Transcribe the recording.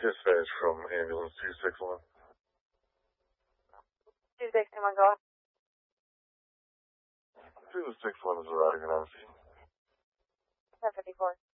Dispatch from ambulance 261. 261, go ahead. 261 is arriving on scene. 1054.